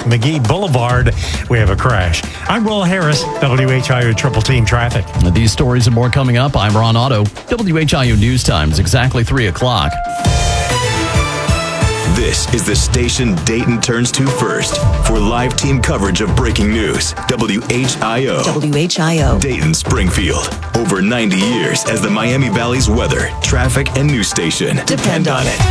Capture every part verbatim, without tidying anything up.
McGee Boulevard. We have a crash. I'm Will Harris, W H I O Triple Team Traffic. These stories and more coming up. I'm Ron Otto. W H I O News Time is exactly three o'clock. This is the station Dayton turns to first for live team coverage of breaking news. W H I O. W H I O. Dayton, Springfield. Over ninety years as the Miami Valley's weather, traffic, and news station. Depend on it.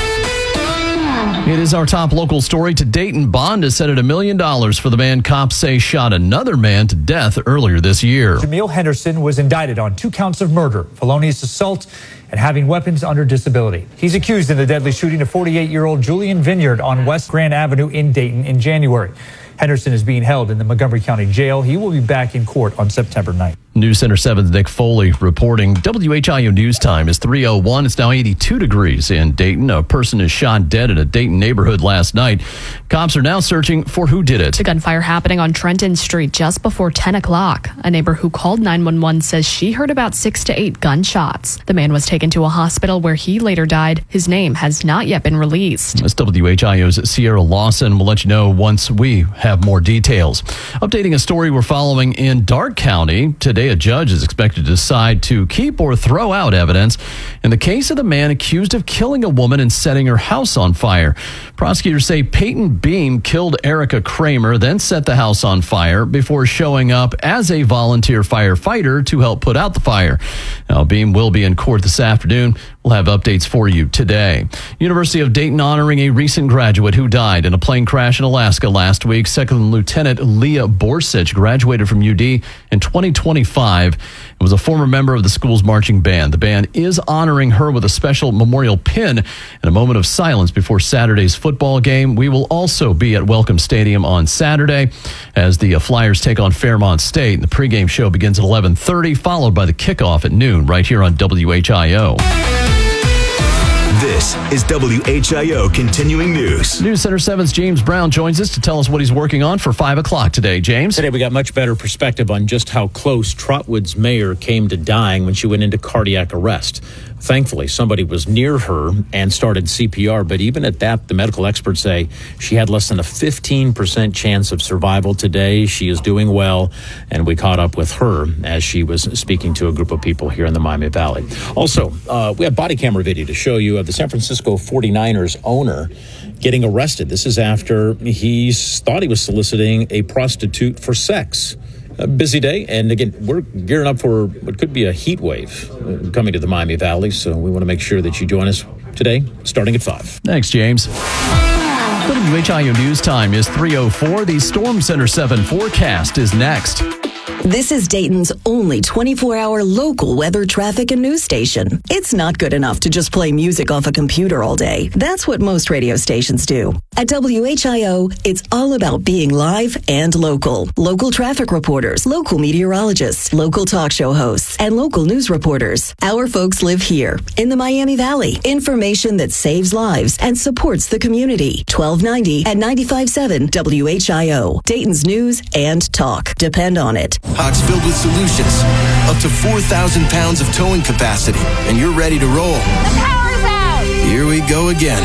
It is our top local story. To Dayton, bond is set at a million dollars for the man cops say shot another man to death earlier this year. Jamil Henderson was indicted on two counts of murder, felonious assault, and having weapons under disability. He's accused in the deadly shooting of forty-eight-year-old Julian Vineyard on West Grand Avenue in Dayton in January. Henderson is being held in the Montgomery County Jail. He will be back in court on September ninth. News Center seven's Nick Foley reporting. W H I O News Time is three oh one. It's now eighty-two degrees in Dayton. A person is shot dead in a Dayton neighborhood last night. Cops are now searching for who did it. The gunfire happening on Trenton Street just before ten o'clock. A neighbor who called nine one one says she heard about six to eight gunshots. The man was taken to a hospital where he later died. His name has not yet been released. That's W H I O's Sierra Lawson. We'll let you know once we have more details. Updating a story we're following in Darke County. Today, a judge is expected to decide to keep or throw out evidence in the case of the man accused of killing a woman and setting her house on fire. Prosecutors say Peyton Beam killed Erica Kramer, then set the house on fire before showing up as a volunteer firefighter to help put out the fire. Now, Beam will be in court this afternoon. We'll have updates for you today. University of Dayton honoring a recent graduate who died in a plane crash in Alaska last week. Second Lieutenant Leah Borsich graduated from U D in twenty twenty-five and was a former member of the school's marching band. The band is honoring her with a special memorial pin and a moment of silence before Saturday's football game. We will also be at Welcome Stadium on Saturday as the Flyers take on Fairmont State. The pregame show begins at eleven thirty, followed by the kickoff at noon right here on W H I O. This is W H I O Continuing News. News Center seven's James Brown joins us to tell us what he's working on for five o'clock today. James? Today we got much better perspective on just how close Trotwood's mayor came to dying when she went into cardiac arrest. Thankfully, somebody was near her and started C P R, but even at that, the medical experts say she had less than a fifteen percent chance of survival today. She is doing well, and we caught up with her as she was speaking to a group of people here in the Miami Valley. Also, uh, we have body camera video to show you of the San Francisco forty-niners owner getting arrested. This is after he thought he was soliciting a prostitute for sex. A busy day, and again, we're gearing up for what could be a heat wave coming to the Miami Valley, so we want to make sure that you join us today, starting at five. Thanks, James. W H I O News Time is three oh four. The Storm Center seven forecast is next. This is Dayton's only twenty-four hour local weather, traffic, and news station. It's not good enough to just play music off a computer all day. That's what most radio stations do. At W H I O, it's all about being live and local. Local traffic reporters, local meteorologists, local talk show hosts, and local news reporters. Our folks live here in the Miami Valley. Information that saves lives and supports the community. twelve ninety at ninety-five point seven W H I O. Dayton's news and talk. Depend on it. Box filled with solutions. Up to four thousand pounds of towing capacity. And you're ready to roll. The power's out! Here we go again.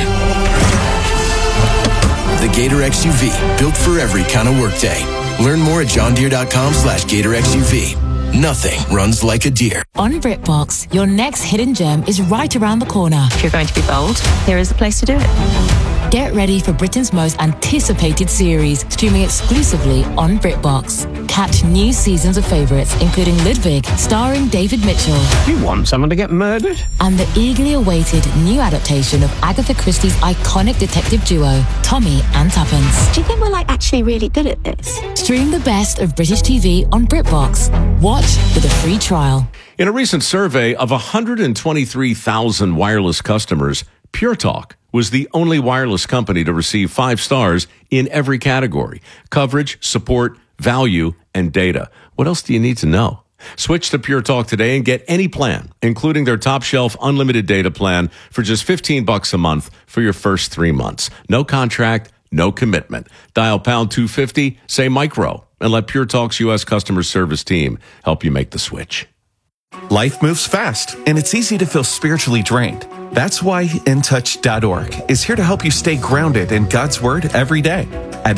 The Gator X U V. Built for every kind of workday. Learn more at johndeere.com slash Gator X U V. Nothing runs like a deer. On BritBox, your next hidden gem is right around the corner. If you're going to be bold, here is the place to do it. Get ready for Britain's most anticipated series, streaming exclusively on BritBox. Catch new seasons of favourites, including Ludwig, starring David Mitchell. You want someone to get murdered? And the eagerly awaited new adaptation of Agatha Christie's iconic detective duo, Tommy and Tuppence. Do you think we're like actually really good at this? Stream the best of British T V on BritBox. Watch with a free trial. In a recent survey of one hundred twenty-three thousand wireless customers, Pure Talk was the only wireless company to receive five stars in every category: coverage, support, value, and data. What else do you need to know? Switch to Pure Talk today and get any plan, including their top shelf unlimited data plan for just fifteen bucks a month for your first three months. No contract, no commitment. Dial pound two fifty, say micro, and let Pure Talk's U S customer service team help you make the switch. Life moves fast, and it's easy to feel spiritually drained. That's why in touch dot org is here to help you stay grounded in God's Word every day. At